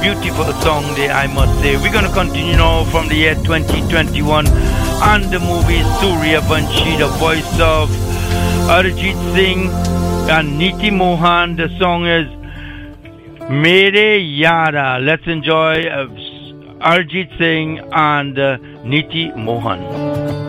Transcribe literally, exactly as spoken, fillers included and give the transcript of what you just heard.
beautiful song there, I must say. We're going to continue now from the year twenty twenty-one and the movie Surya Vanshi, the voice of Arjit Singh and Niti Mohan. The song is Mere Yara. Let's enjoy uh, Arjit Singh and uh, Niti Mohan.